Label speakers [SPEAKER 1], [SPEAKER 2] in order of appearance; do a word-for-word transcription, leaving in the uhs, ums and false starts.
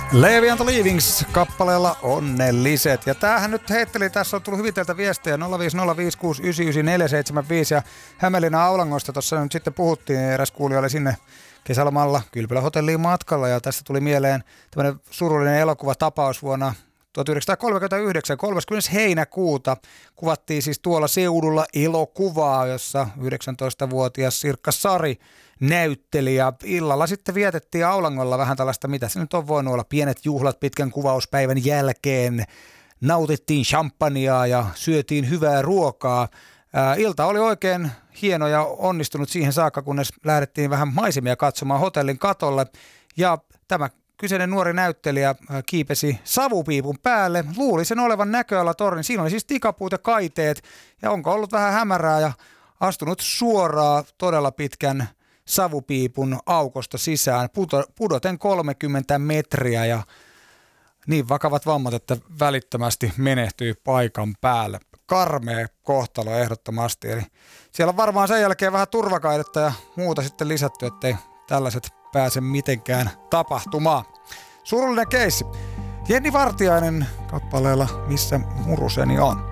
[SPEAKER 1] Levi and the Leavings kappaleella Onnelliset. Ja tämähän nyt heitteli, tässä on tullut hyvin teiltä viestejä nolla viisi nolla viisi kuusi yhdeksän yhdeksän neljä seitsemän viisi ja Hämeenlinnan Aulangosta tuossa nyt sitten puhuttiin, eräs kuulija oli sinne kesälomalla Kylpylän hotelliin matkalla ja tässä tuli mieleen tämmöinen surullinen elokuvatapaus vuonna tuhatyhdeksänsataakolmekymmentäyhdeksän, kolmaskymmenes heinäkuuta kuvattiin siis tuolla seudulla elokuvaa, jossa yhdeksäntoistavuotias Sirkka Sari näytteli ja illalla sitten vietettiin Aulangolla vähän tällaista, mitä se nyt on voinut olla, pienet juhlat pitkän kuvauspäivän jälkeen, nautittiin champagnea ja syötiin hyvää ruokaa. Ää, ilta oli oikein hieno ja onnistunut siihen saakka, kunnes lähdettiin vähän maisemia katsomaan hotellin katolle ja tämä kyseinen nuori näyttelijä kiipesi savupiipun päälle, luuli sen olevan näköalatornin. Siinä oli siis tikapuut ja kaiteet ja onko ollut vähän hämärää ja astunut suoraan todella pitkän savupiipun aukosta sisään, pudoten kolmekymmentä metriä ja niin vakavat vammat, että välittömästi menehtyi paikan päälle. Karmea kohtalo ehdottomasti. Eli siellä on varmaan sen jälkeen vähän turvakaidetta ja muuta sitten lisätty, ettei tällaiset pääse mitenkään tapahtumaan. Surullinen keissi. Jenni Vartiainen kappaleella Missä muruseni on.